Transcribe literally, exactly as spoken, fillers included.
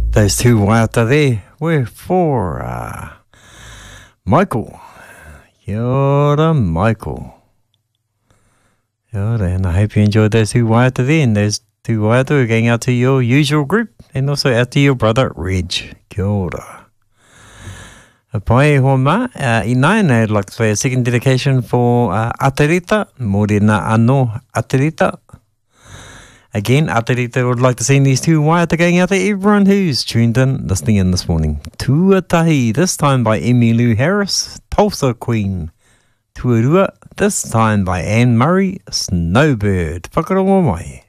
Those two waiata there were for uh, Michael. Kia ora, Michael. Kia ora, and I hope you enjoyed those two waiata there, and those two waiata are going out to your usual group, and also out to your brother, Reg. Kia ora. A pai hoa ma, uh, i nai, and I'd like to play a second dedication for uh, Aterita, mōre nā anō Aterita. Again, Aterita would like to send these two waiata going out to everyone who's tuned in, listening in this morning. Tuatahi, this time by Emmylou Harris, Tulsa Queen. Tuarua, this time by Anne Murray, Snowbird. Whakarongo mai.